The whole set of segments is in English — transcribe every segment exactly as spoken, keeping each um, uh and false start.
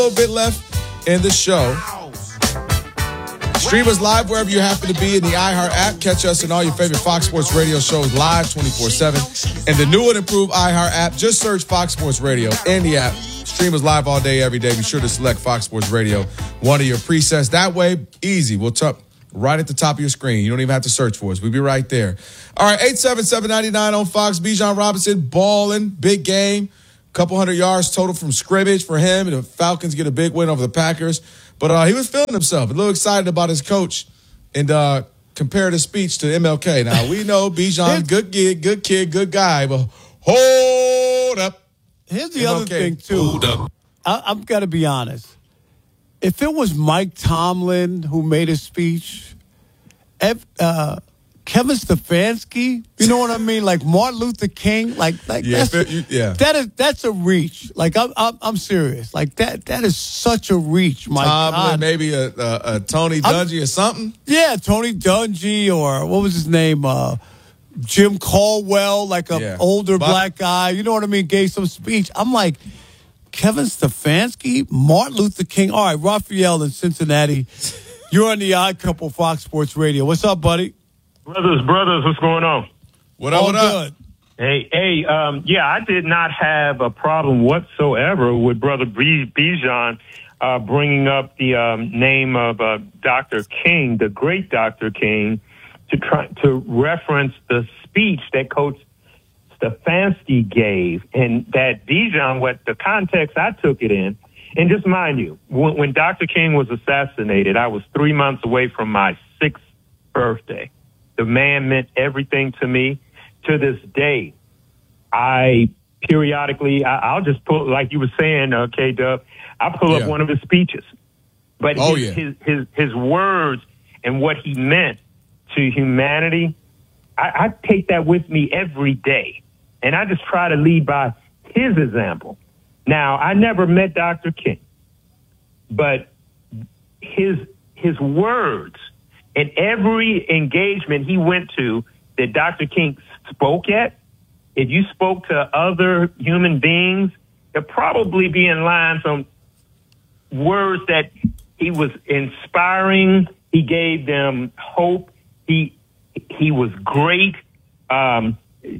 A little bit left in the show. Stream us live wherever you happen to be in the iHeart app. Catch us in all your favorite Fox Sports Radio shows live twenty-four seven. And the new and improved iHeart app, just search Fox Sports Radio in the app. Stream us live all day, every day. Be sure to select Fox Sports Radio, one of your presets. That way, easy. We'll talk right at the top of your screen. You don't even have to search for us. We'll be right there. All right, eight seven seven, nine nine on Fox. Bijan Robinson balling, big game. Couple hundred yards total from scrimmage for him. And the Falcons get a big win over the Packers. But uh, he was feeling himself, a little excited about his coach, and uh, compared his speech to M L K. Now, we know Bijan, good kid, good kid, good guy, but hold up. Here's the M L K, other thing, too. Hold up. I, I've got to be honest. If it was Mike Tomlin who made a speech, if, uh, Kevin Stefanski, you know what I mean? Like Martin Luther King, like like yeah, that's, you, yeah. that is that's a reach. Like I'm I'm, I'm serious. Like that that is such a reach. My Tomlin, God. maybe a, a, a Tony Dungy I'm, or something. Yeah, Tony Dungy or what was his name? Uh, Jim Caldwell, like an yeah. older but, black guy. You know what I mean? Gave some speech. I'm like, Kevin Stefanski, Martin Luther King. All right, Raphael in Cincinnati. You're on the Odd Couple Fox Sports Radio. What's up, buddy? Brothers, brothers, what's going on? What up, All what up? good. Hey, hey, um, yeah, I did not have a problem whatsoever with Brother B- Bijan uh, bringing up the um, name of uh, Doctor King, the great Doctor King, to try to reference the speech that Coach Stefanski gave, and that Bijan, what the context I took it in. And just mind you, when, when Doctor King was assassinated, I was three months away from my sixth birthday. The man meant everything to me. To this day, I periodically, I, I'll just pull, like you were saying, uh, K-Dub, I pull yeah. up one of his speeches. But oh, his, yeah. his, his, his words and what he meant to humanity, I, I take that with me every day. And I just try to lead by his example. Now, I never met Doctor King, but his his words in every engagement he went to that Doctor King spoke at, if you spoke to other human beings, there'd probably be in line some words that he was inspiring. He gave them hope. He he was great. Um,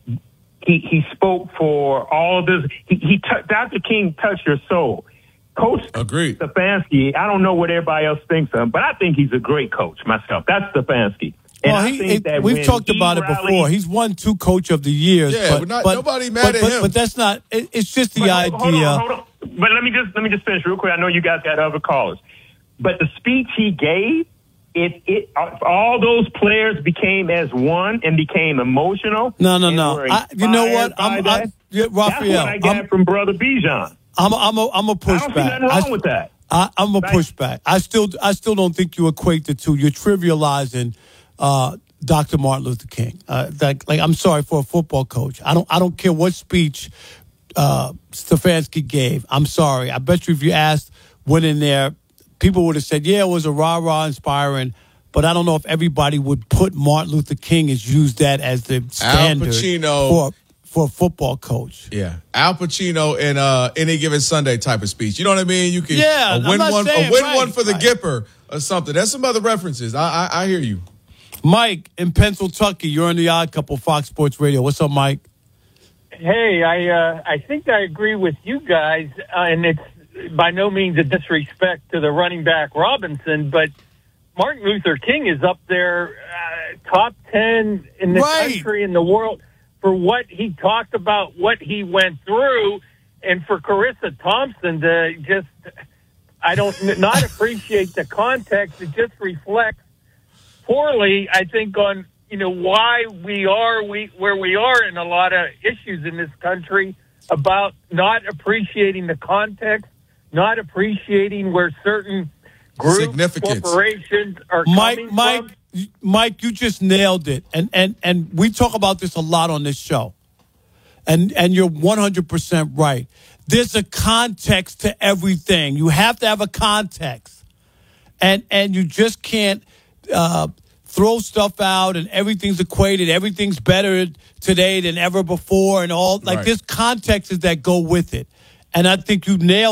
he he spoke for all of this. He, he t- Doctor King touched your soul. Coach Agreed. Stefanski, I don't know what everybody else thinks of him, but I think he's a great coach myself. That's Stefanski. And well, I he, think it, that we've talked about rallied, it before. He's won two Coach of the Years. Yeah, but, but, not, but nobody mad but, at but, him. But that's not. It, it's just the but idea. Hold on, hold on. But let me just let me just finish real quick. I know you guys got other callers, but the speech he gave, it it all those players became as one and became emotional. No, no, no. I, you know what? I'm, I, yeah, Raphael, That's what I got I'm, from Brother Bijan. I'm, I'm a, I'm a pushback. I don't see nothing wrong I, with that. I, I'm a right? pushback. I still, I still don't think you equate the two. You're trivializing uh, Doctor Martin Luther King. Uh, like, like, I'm sorry for a football coach. I don't, I don't care what speech uh, Stefanski gave. I'm sorry. I bet you if you asked, went in there, people would have said, yeah, it was a rah-rah inspiring. But I don't know if everybody would put Martin Luther King as use that as the standard Al Pacino. for for a football coach. Yeah, Al Pacino in uh, Any Given Sunday type of speech. You know what I mean? You can yeah, a win I'm not one, saying, a win right, one for the right. Gipper or something. There's some other references. I, I I hear you. Mike in Pennsylvania, you're on the Odd Couple Fox Sports Radio. What's up, Mike? Hey, I uh, I think I agree with you guys, uh, and it's by no means a disrespect to the running back Robinson, but Martin Luther King is up there, uh, top ten in the right. country, in the world, for what he talked about, what he went through, and for Carissa Thompson to just, I don't, not appreciate the context. It just reflects poorly, I think, on, you know, why we are we where we are in a lot of issues in this country about not appreciating the context, not appreciating where certain groups, corporations are Mike, coming Mike, from. Mike, you just nailed it. And and and we talk about this a lot on this show. And and you're one hundred percent right. There's a context to everything. You have to have a context. And and you just can't uh, throw stuff out and everything's equated. Everything's better today than ever before and all. Like, right. there's contexts that go with it. And I think you nailed it.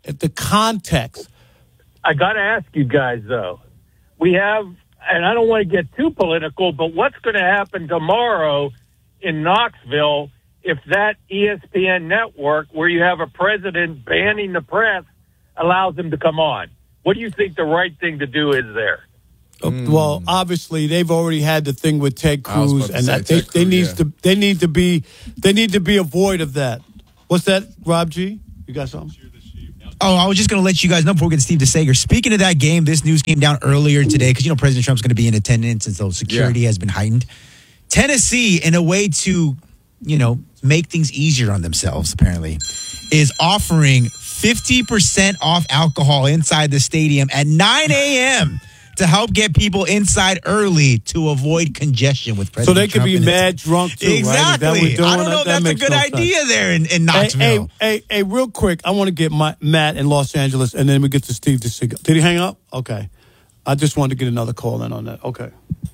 At the context. I got to ask you guys, though. We have, and I don't want to get too political, but what's going to happen tomorrow in Knoxville if that E S P N network, where you have a president banning the press, allows him to come on? What do you think the right thing to do is there? Mm. Well, obviously they've already had the thing with Ted Cruz, and that they, Ted they Cruz, need yeah. to they need to be they need to be avoid of that. What's that, Rob G? You got something? Oh, I was just going to let you guys know before we get to Steve DeSager. Speaking of that game, this news came down earlier today because, you know, President Trump's going to be in attendance, and so security Yeah. has been heightened. Tennessee, in a way to, you know, make things easier on themselves, apparently, is offering fifty percent off alcohol inside the stadium at nine a.m. to help get people inside early to avoid congestion with President So they could Trump be and mad drunk, too, Exactly. right? Is that what we're doing? I don't know if That that's a makes good no idea sense. there in, in Hey, Knoxville. hey, hey, hey, real quick, I want to get my, Matt in Los Angeles, and then we get to Steve DeSiga. Did he hang up? Okay. I just wanted to get another call in on that. Okay.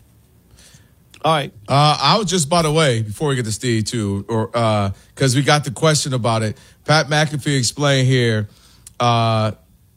All right. Uh, I was just, by the way, before we get to Steve, too, or because uh, we got the question about it, Pat McAfee explained here uh,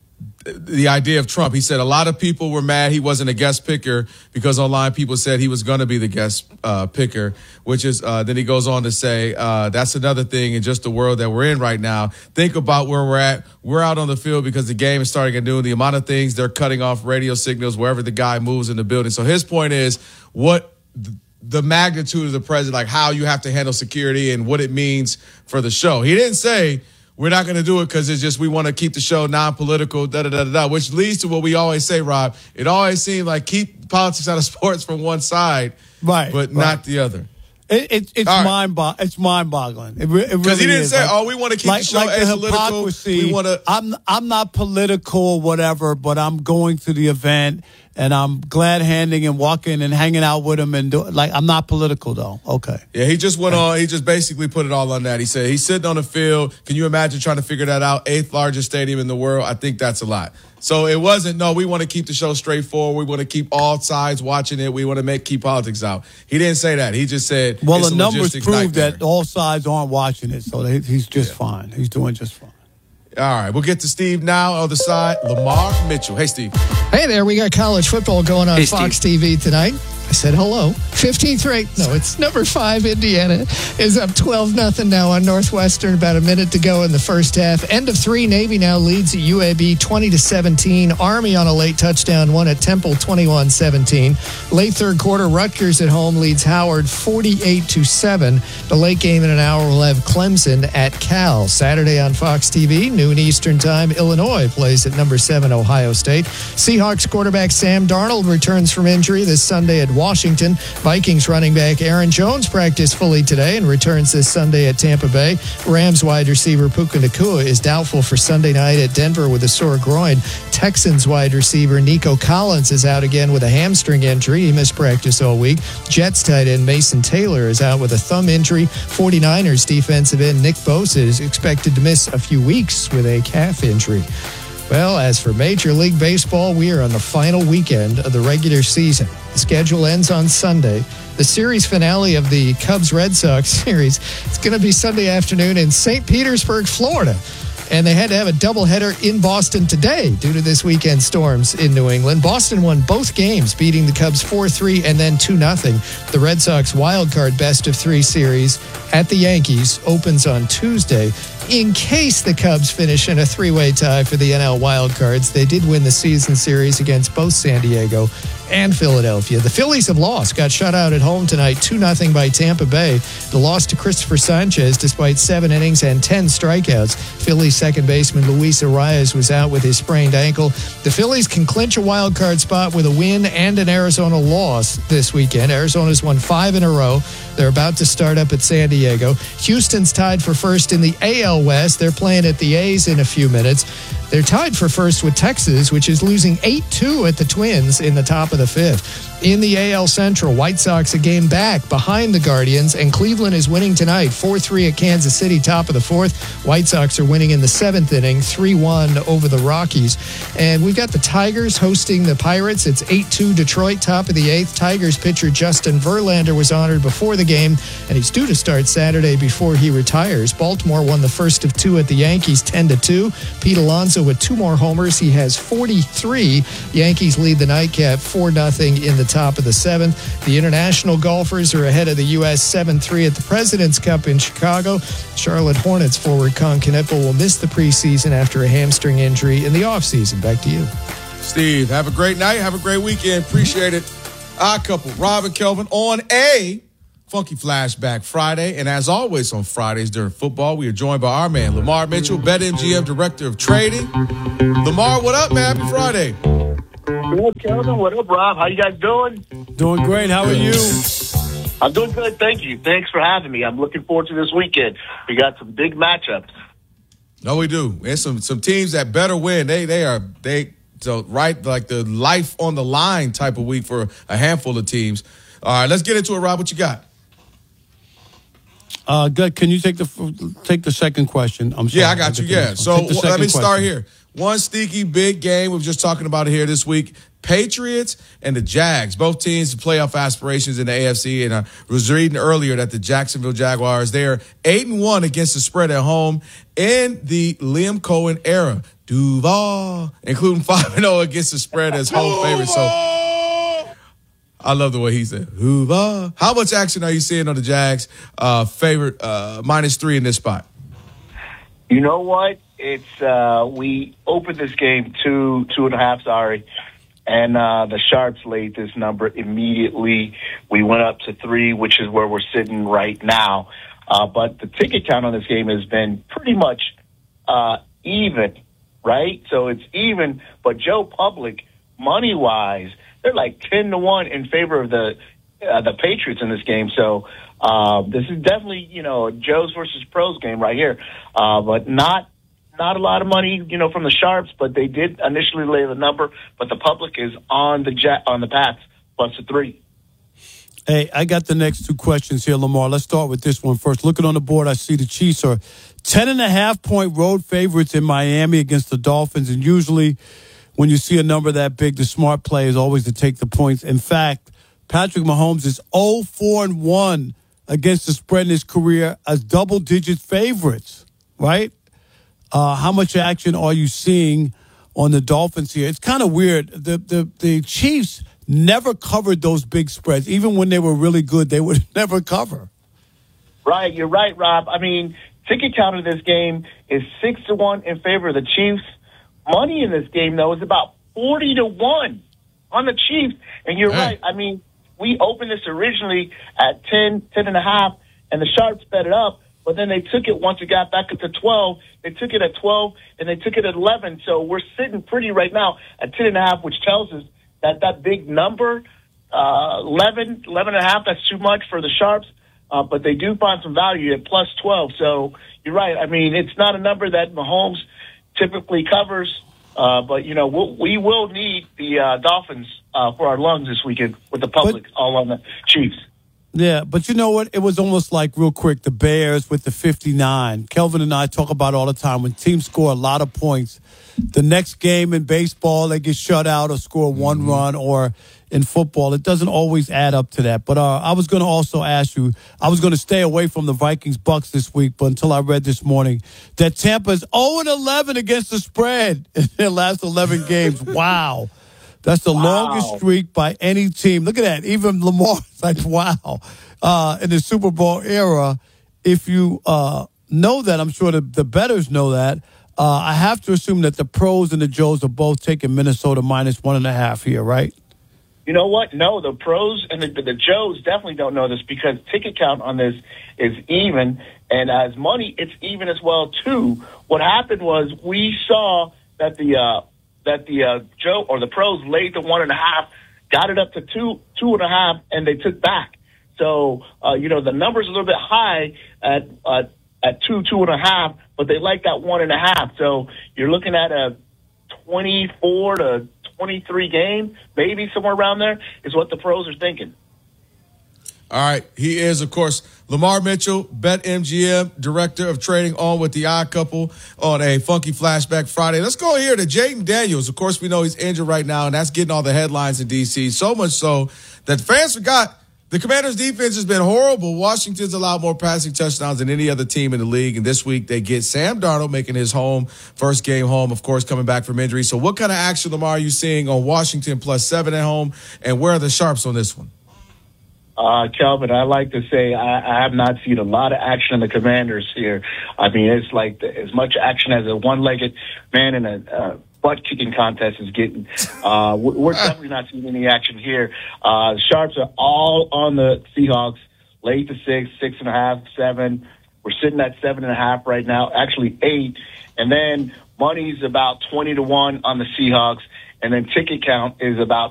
the idea of Trump. He said a lot of people were mad he wasn't a guest picker because online people said he was going to be the guest uh, picker, which is, uh, then he goes on to say, uh, that's another thing in just the world that we're in right now. Think about where we're at. We're out on the field because the game is starting at noon. The amount of things they're cutting off radio signals wherever the guy moves in the building. So his point is what the magnitude of the president, like how you have to handle security and what it means for the show. He didn't say we're not going to do it because it's just we want to keep the show non-political, da da da da, which leads to what we always say, Rob. It always seems like keep politics out of sports from one side, Right, but right. not the other. It, it, it's All right. mind bo- it's mind boggling. It, re- it really Because he didn't is. say, Like- "Oh, we want to keep like, the show like the apolitical. hypocrisy. We want to." I'm I'm not political or whatever, but I'm going to the event and I'm glad handing and walking and hanging out with him and do, like I'm not political though. Okay. Yeah, he just went on. He just basically put it all on that. He said he's sitting on the field. Can you imagine trying to figure that out? Eighth largest stadium in the world. I think that's a lot. So it wasn't, no, we want to keep the show straightforward. We want to keep all sides watching it. We want to make keep politics out. He didn't say that. He just said, Well, it's the a numbers logistics prove nightmare. that all sides aren't watching it, so they, he's just Yeah. fine. He's doing just fine. All right, we'll get to Steve now. On the side, Lamar Mitchell. Hey, Steve. Hey there, we got college football going on Hey, Fox Steve. T V tonight. I said hello. fifteenth ranked. No, it's number five. Indiana is up twelve nothing now on Northwestern. About a minute to go in the first half. End of three. Navy now leads at U A B twenty to seventeen. Army on a late touchdown one at Temple twenty-one seventeen. Late third quarter, Rutgers at home leads Howard forty-eight to seven. The late game in an hour will have Clemson at Cal. Saturday on Fox T V, noon Eastern time, Illinois plays at number seven Ohio State. Seahawks quarterback Sam Darnold returns from injury this Sunday at Washington. Vikings running back Aaron Jones practiced fully today and returns this Sunday at Tampa Bay. Rams wide receiver Puka Nacua is doubtful for Sunday night at Denver with a sore groin. Texans wide receiver Nico Collins is out again with a hamstring injury. He missed practice all week. Jets tight end Mason Taylor is out with a thumb injury. forty-niners defensive end Nick Bosa is expected to miss a few weeks with a calf injury. Well, as for Major League Baseball, we are on the final weekend of the regular season. The schedule ends on Sunday. The series finale of the Cubs-Red Sox series is going to be Sunday afternoon in Saint Petersburg, Florida. And they had to have a doubleheader in Boston today due to this weekend storms in New England. Boston won both games, beating the Cubs four three and then two nothing. The Red Sox wildcard best-of-three series at the Yankees opens on Tuesday. In case the Cubs finish in a three-way tie for the N L wildcards, they did win the season series against both San Diego and Philadelphia. The Phillies have lost, got shut out at home tonight, two nothing by Tampa Bay. The loss to Christopher Sanchez despite seven innings and ten strikeouts. Phillies second baseman Luis Arias was out with his sprained ankle. The Phillies can clinch a wild card spot with a win and an Arizona loss this weekend. Arizona's won five in a row. They're about to start up at San Diego. Houston's tied for first in the A L West. They're playing at the A's in a few minutes. They're tied for first with Texas, which is losing eight two at the Twins in the top of the fifth. In the A L Central, White Sox a game back behind the Guardians, and Cleveland is winning tonight, four three at Kansas City, top of the fourth. White Sox are winning in the seventh inning, three one over the Rockies. And we've got the Tigers hosting the Pirates. It's eight two Detroit, top of the eighth. Tigers pitcher Justin Verlander was honored before the game, and he's due to start Saturday before he retires. Baltimore won the first of two at the Yankees, ten to two. Pete Alonso with two more homers. He has forty-three. Yankees lead the nightcap four nothing in the top of the seventh. The international golfers are ahead of the U S seven three at the President's Cup in Chicago. Charlotte Hornets forward Con Kneppel will miss the preseason after a hamstring injury in the offseason. Back to you. Steve, have a great night. Have a great weekend. Appreciate it. Our couple, Rob and Kelvin, on a Funky Flashback Friday. And as always on Fridays during football, we are joined by our man, Lamar Mitchell, BetMGM Director of Trading. Lamar, what up, man? Happy Friday. What up, Kelvin? What up, Rob? How you guys doing? Doing great. How are you? I'm doing good. Thank you. Thanks for having me. I'm looking forward to this weekend. We got some big matchups. No, we do. And some some teams that better win. They they are they so right like the life on the line type of week for a handful of teams. All right, let's get into it, Rob. What you got? Uh, good. Can you take the take the second question? I'm sorry. Yeah, I got you. Yeah. So well, let me start question. here. One sneaky big game. We were just talking about it here this week. Patriots and the Jags. Both teams with playoff aspirations in the A F C. And I was reading earlier that the Jacksonville Jaguars, they're eight and one against the spread at home in the Liam Cohen era. Duval, including five and oh against the spread as home favorite. So I love the way he said, Duval. How much action are you seeing on the Jags uh, favorite uh, minus three in this spot? You know what? It's uh, we opened this game two, two and a half, sorry. And uh, the Sharps laid this number immediately. We went up to three, which is where we're sitting right now. Uh, but the ticket count on this game has been pretty much uh, even, right? So it's even. But Joe Public, money-wise, they're like ten to one in favor of the uh, the Patriots in this game. So uh, this is definitely, you know, a Joe's versus pros game right here. Uh, but not Not a lot of money, you know, from the Sharps, but they did initially lay the number. But the public is on the jet, on the Pats plus a three. Hey, I got the next two questions here, Lamar. Let's start with this one first. Looking on the board, I see the Chiefs are ten and a half point road favorites in Miami against the Dolphins. And usually, when you see a number that big, the smart play is always to take the points. In fact, Patrick Mahomes is oh four and one against the spread in his career as double-digit favorites, right? Uh, how much action are you seeing on the Dolphins here? It's kind of weird. The, the the Chiefs never covered those big spreads. Even when they were really good, they would never cover. Right, you're right, Rob. I mean, ticket count of this game is six to one in favor of the Chiefs. Money in this game, though, is about forty to one on the Chiefs. And you're hey. right. I mean, we opened this originally at ten, ten and a half, and the Sharps bet it up. But then they took it once it got back up to twelve. They took it at twelve, and they took it at eleven. So we're sitting pretty right now at ten and a half, which tells us that that big number, uh, eleven, eleven and a half, that's too much for the Sharps. Uh, but they do find some value at plus twelve. So you're right. I mean, it's not a number that Mahomes typically covers. Uh, but, you know, we'll, we will need the uh, Dolphins uh, for our lungs this weekend with the public but- all on the Chiefs. Yeah, but you know what? It was almost like, real quick, the Bears with the fifty-nine. Kelvin and I talk about all the time when teams score a lot of points. The next game in baseball, they get shut out or score one mm-hmm. run, or in football, it doesn't always add up to that. But uh, I was going to also ask you, I was going to stay away from the Vikings-Bucks this week, but until I read this morning that Tampa's oh and eleven against the spread in their last eleven games. Wow. That's the wow. longest streak by any team. Look at that. Even Lamar's like, wow. Uh, in the Super Bowl era, if you uh, know that, I'm sure the, the bettors know that, uh, I have to assume that the pros and the Joes are both taking Minnesota minus one and a half here, right? You know what? No, the pros and the, the Joes definitely don't know this because ticket count on this is even. And as money, it's even as well, too. What happened was we saw that the uh, – that the uh, Joe or the pros laid the one and a half, got it up to two, two and a half, and they took back. So, uh, you know, the number's a little bit high at uh, at two, two and a half, but they like that one and a half. So you're looking at a twenty-four to twenty-three game, maybe somewhere around there, is what the pros are thinking. All right. He is, of course, Lamar Mitchell, BetMGM, Director of Trading, on with the Odd Couple on a Funky Flashback Friday. Let's go here to Jaden Daniels. Of course, we know he's injured right now, and that's getting all the headlines in D C. So much so that fans forgot the Commanders' defense has been horrible. Washington's allowed more passing touchdowns than any other team in the league, and this week they get Sam Darnold making his home, first game home, of course, coming back from injury. So what kind of action, Lamar, are you seeing on Washington plus seven at home, and where are the sharps on this one? Uh, Kelvin, I like to say I, I have not seen a lot of action on the Commanders here. I mean, it's like the, as much action as a one-legged man in a uh, butt-kicking contest is getting. Uh, we're definitely not seeing any action here. Uh, the Sharps are all on the Seahawks, late to six, six and a half, seven. We're sitting at seven and a half right now, actually eight. And then money's about twenty to one on the Seahawks. And then ticket count is about